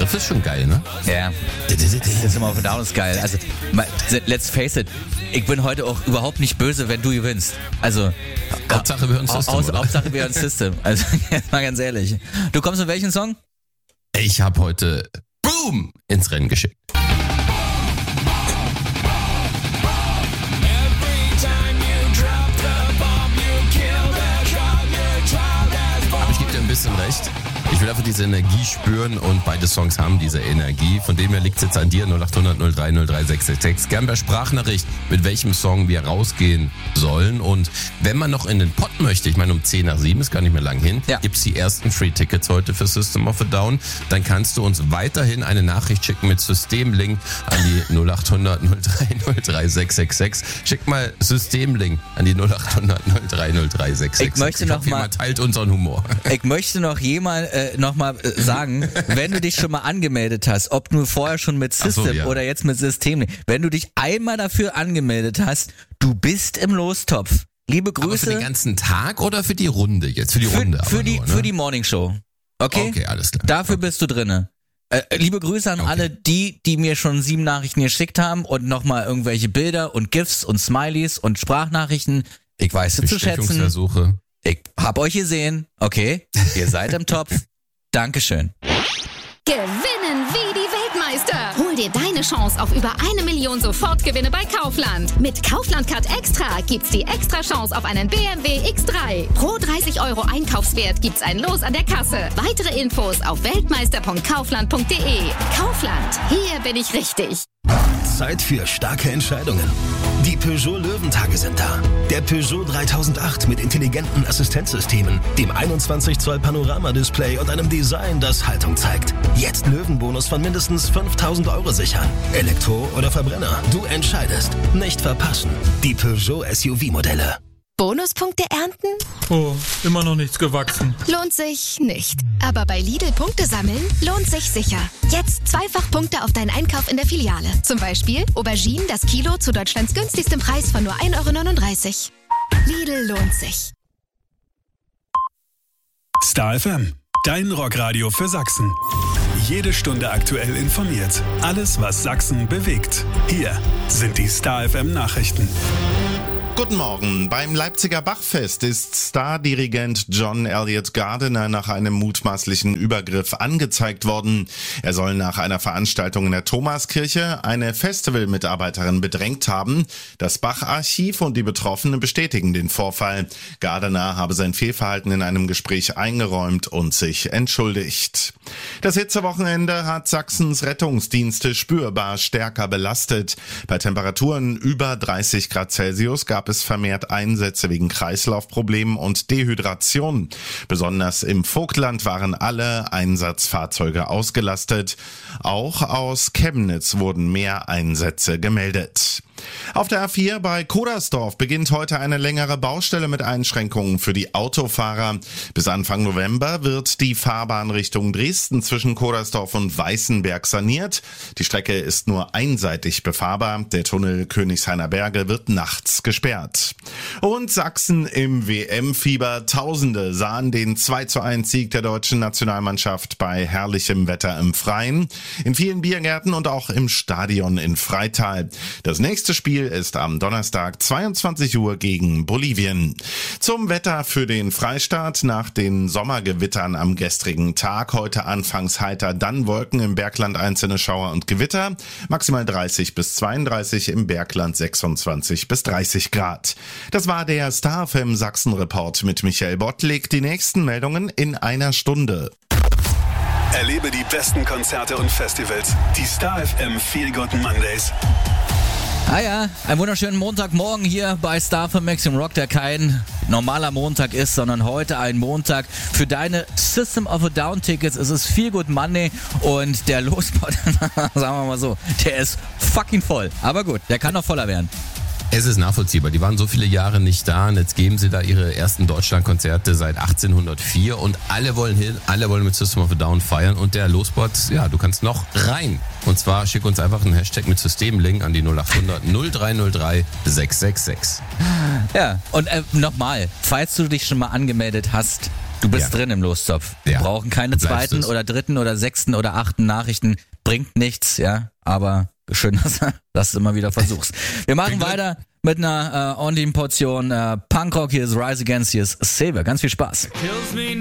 Riff ist schon geil, ne? Ja, System of a Down ist geil. Also, let's face it, ich bin heute auch überhaupt nicht böse, wenn du gewinnst. Also, Hauptsache wir hören System, oder? Hauptsache wir hören System. Also, jetzt mal ganz ehrlich. Du kommst mit welchen Song? Ich habe heute Boom ins Rennen geschickt. Aber ich gebe dir ein bisschen recht. Ich will einfach diese Energie spüren und beide Songs haben diese Energie. Von dem her liegt es jetzt an dir, 0800 03 03 666. Gern per Sprachnachricht, mit welchem Song wir rausgehen sollen. Und wenn man noch in den Pott möchte, ich meine um 10 nach 7, ist gar nicht mehr lang hin, gibt's die ersten Free-Tickets heute für System of a Down. Dann kannst du uns weiterhin eine Nachricht schicken mit Systemlink an die 0800 03 03 666. Schick mal Systemlink an die 0800 03 03 666. Ich möchte noch mal, teilt unseren Humor. Ich möchte noch mal sagen, wenn du dich schon mal angemeldet hast, ob du vorher schon mit System oder jetzt mit System, wenn du dich einmal dafür angemeldet hast, du bist im Lostopf. Liebe Grüße. Aber für den ganzen Tag oder für die Runde jetzt? Für die Runde für die Morning Show. Okay? Okay, alles klar. Dafür bist du drinne. Liebe Grüße an alle, die mir schon 7 Nachrichten geschickt haben und nochmal irgendwelche Bilder und GIFs und Smileys und Sprachnachrichten. Ich weiß es zu schätzen. Ich hab euch gesehen. Okay, ihr seid im Topf. Dankeschön. Gewinnen wie die Weltmeister. Hol dir deine Chance auf über 1 Million Sofortgewinne bei Kaufland. Mit Kaufland Card Extra gibt's die extra Chance auf einen BMW X3. Pro 30 € Einkaufswert gibt's ein Los an der Kasse. Weitere Infos auf weltmeister.kaufland.de. Kaufland, hier bin ich richtig. Zeit für starke Entscheidungen. Die Peugeot Löwentage sind da. Der Peugeot 3008 mit intelligenten Assistenzsystemen, dem 21 Zoll Panoramadisplay und einem Design, das Haltung zeigt. Jetzt Löwenbonus von mindestens 5.000 € sichern. Elektro oder Verbrenner, du entscheidest. Nicht verpassen. Die Peugeot SUV-Modelle. Bonuspunkte ernten? Oh, immer noch nichts gewachsen. Lohnt sich nicht. Aber bei Lidl Punkte sammeln lohnt sich sicher. Jetzt zweifach Punkte auf deinen Einkauf in der Filiale. Zum Beispiel Auberginen das Kilo zu Deutschlands günstigstem Preis von nur 1,39 €. Lidl lohnt sich. Star FM, dein Rockradio für Sachsen. Jede Stunde aktuell informiert. Alles, was Sachsen bewegt. Hier sind die Star FM Nachrichten. Guten Morgen. Beim Leipziger Bachfest ist Stardirigent John Elliott Gardiner nach einem mutmaßlichen Übergriff angezeigt worden. Er soll nach einer Veranstaltung in der Thomaskirche eine Festivalmitarbeiterin bedrängt haben. Das Bach-Archiv und die Betroffenen bestätigen den Vorfall. Gardiner habe sein Fehlverhalten in einem Gespräch eingeräumt und sich entschuldigt. Das Hitzewochenende hat Sachsens Rettungsdienste spürbar stärker belastet. Bei Temperaturen über 30 Grad Celsius gab es vermehrt Einsätze wegen Kreislaufproblemen und Dehydration. Besonders im Vogtland waren alle Einsatzfahrzeuge ausgelastet. Auch aus Chemnitz wurden mehr Einsätze gemeldet. Auf der A4 bei Kodersdorf beginnt heute eine längere Baustelle mit Einschränkungen für die Autofahrer. Bis Anfang November wird die Fahrbahn Richtung Dresden zwischen Kodersdorf und Weißenberg saniert. Die Strecke ist nur einseitig befahrbar. Der Tunnel Königshainer Berge wird nachts gesperrt. Und Sachsen im WM-Fieber. Tausende sahen den 2:1 Sieg der deutschen Nationalmannschaft bei herrlichem Wetter im Freien, in vielen Biergärten und auch im Stadion in Freital. Das nächste Spiel ist am Donnerstag 22 Uhr gegen Bolivien. Zum Wetter für den Freistaat nach den Sommergewittern am gestrigen Tag. Heute anfangs heiter, dann Wolken im Bergland, einzelne Schauer und Gewitter. Maximal 30 bis 32, im Bergland 26 bis 30 Grad. Das war der Star FM Sachsen Report mit Michael Bottlik. Die nächsten Meldungen in einer Stunde. Erlebe die besten Konzerte und Festivals. Die Star FM Feel Good Mondays. Ah ja, einen wunderschönen Montagmorgen hier bei Star FM Maximum Rock, der kein normaler Montag ist, sondern heute ein Montag für deine System of a Down Tickets. Es ist Feel Good Monday und der Lospot, sagen wir mal so, der ist fucking voll. Aber gut, der kann noch voller werden. Es ist nachvollziehbar. Die waren so viele Jahre nicht da und jetzt geben sie da ihre ersten Deutschlandkonzerte seit 1804 und alle wollen hin, alle wollen mit System of a Down feiern und der Lospot, ja, du kannst noch rein. Und zwar schick uns einfach einen Hashtag mit Systemlink an die 0800 0303 666. Ja, und nochmal, falls du dich schon mal angemeldet hast, Du bist drin im Lostopf. Wir brauchen keine zweiten oder dritten oder sechsten oder achten Nachrichten. Bringt nichts, ja. Aber schön, dass du immer wieder versuchst. Wir machen weiter mit einer ordentlichen Portion Punkrock. Hier ist Rise Against, hier ist Savior. Ganz viel Spaß. Kills me